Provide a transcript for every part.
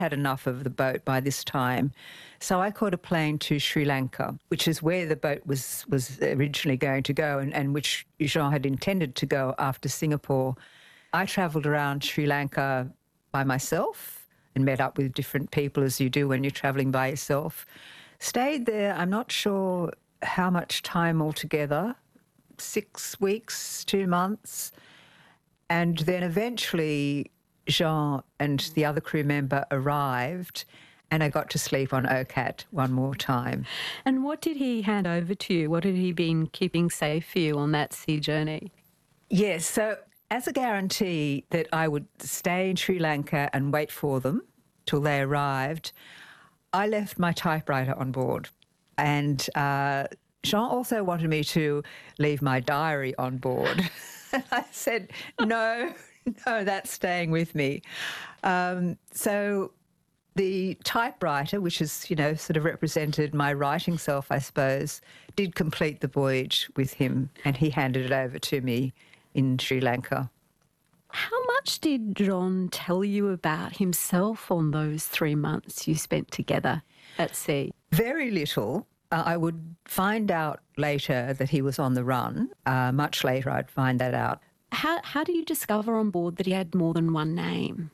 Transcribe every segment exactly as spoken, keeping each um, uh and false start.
had enough of the boat by this time. So I caught a plane to Sri Lanka, which is where the boat was, was originally going to go and, and which Jean had intended to go after Singapore. I travelled around Sri Lanka by myself and met up with different people, as you do when you're travelling by yourself. Stayed there, I'm not sure how much time altogether, six weeks, two months. And then eventually Jean and the other crew member arrived and I got to sleep on OCAT one more time. And what did he hand over to you? What had he been keeping safe for you on that sea journey? Yes, so as a guarantee that I would stay in Sri Lanka and wait for them till they arrived, I left my typewriter on board. And uh, Jean also wanted me to leave my diary on board. And I said, no, no, that's staying with me. Um, so the typewriter, which is, you know, sort of represented my writing self, I suppose, did complete the voyage with him, and he handed it over to me in Sri Lanka. How much did John tell you about himself on those three months you spent together at sea? Very little. Uh, I would find out later that he was on the run. Uh, much later I'd find that out. How, how do you discover on board that he had more than one name?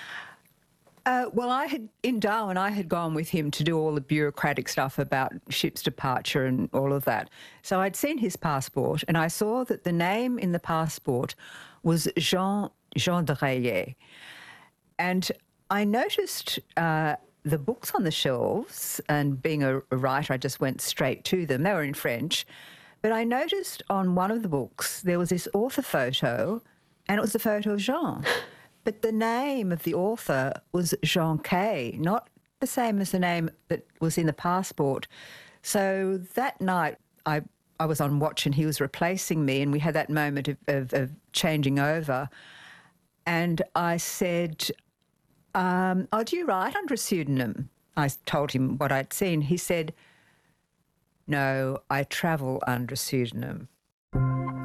Uh, well, I had in Darwin, I had gone with him to do all the bureaucratic stuff about ship's departure and all of that. So I'd seen his passport and I saw that the name in the passport was Jean, Jean de Rayet. And I noticed uh, the books on the shelves, and being a, a writer, I just went straight to them. They were in French. But I noticed on one of the books there was this author photo, and it was the photo of Jean. But the name of the author was Jean Kay, not the same as the name that was in the passport. So that night I, I was on watch and he was replacing me, and we had that moment of, of, of changing over. And I said, um, oh, do you write under a pseudonym? I told him what I'd seen. He said, no, I travel under a pseudonym.